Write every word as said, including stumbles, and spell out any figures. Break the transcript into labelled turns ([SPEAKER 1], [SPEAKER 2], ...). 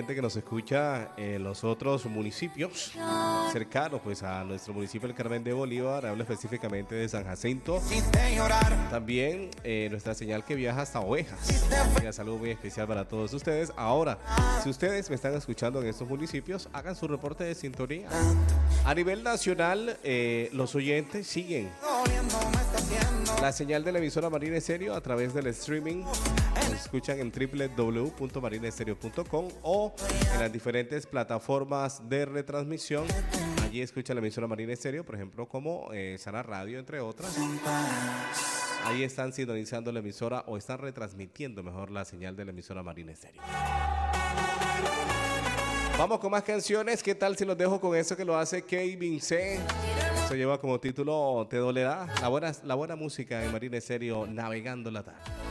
[SPEAKER 1] gente que nos escucha en los otros municipios cercanos pues a nuestro municipio del Carmen de Bolívar. Hablo específicamente de San Jacinto. También eh, nuestra señal que viaja hasta Ovejas. Un saludo muy especial para todos ustedes. Ahora, si ustedes me están escuchando en estos municipios, hagan su reporte de sintonía. A nivel nacional, eh, los oyentes siguen la señal de la emisora Marina Estéreo a través del streaming. Nos escuchan en doble u doble u doble u punto marina estéreo punto com o en las diferentes plataformas de retransmisión. Allí escuchan la emisora Marina Estéreo, por ejemplo, como eh, Sana Radio, entre otras. Ahí están sintonizando la emisora o están retransmitiendo mejor la señal de la emisora Marina Estéreo. Vamos con más canciones. ¿Qué tal si los dejo con eso que lo hace Kevin C? Se lleva como título Te dolerá. La buena, la buena música en Marina Estéreo, navegando la tarde.